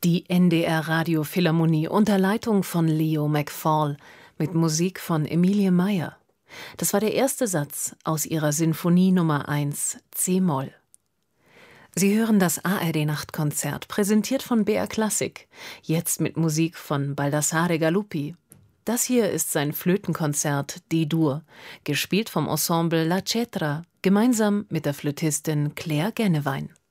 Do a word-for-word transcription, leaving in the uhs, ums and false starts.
Die N D R Radiophilharmonie unter Leitung von Leo McFall mit Musik von Emilie Meier. Das war der erste Satz aus ihrer Sinfonie Nummer eins C-Moll. Sie hören das A R D-Nachtkonzert, präsentiert von B R Klassik, jetzt mit Musik von Baldassare Galuppi. Das hier ist sein Flötenkonzert D-Dur, gespielt vom Ensemble La Cetra, gemeinsam mit der Flötistin Claire Gennewein.